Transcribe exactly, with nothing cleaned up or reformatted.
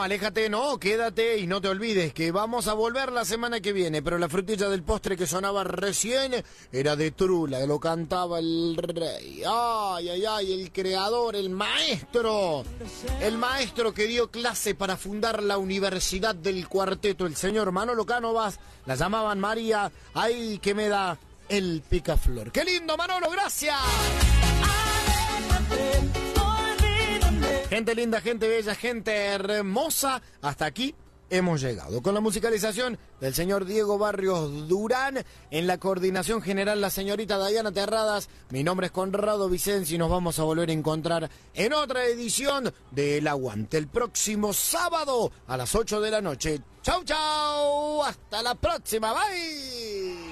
no, aléjate, no, quédate y no te olvides que vamos a volver la semana que viene, pero la frutilla del postre que sonaba recién era de Trula, lo cantaba el rey. Ay, ay, ay, el creador, el maestro, el maestro que dio clase para fundar la Universidad del Cuarteto, el señor Manolo Cánovas, la llamaban María, ay que me da el picaflor. ¡Qué lindo, Manolo, gracias! Gente linda, gente bella, gente hermosa, hasta aquí hemos llegado. Con la musicalización del señor Diego Barrios Durán, en la coordinación general la señorita Dayana Terradas, mi nombre es Conrado Vicenzi y nos vamos a volver a encontrar en otra edición de El Aguante, el próximo sábado a las ocho de la noche. ¡Chau, chau! ¡Hasta la próxima! ¡Bye!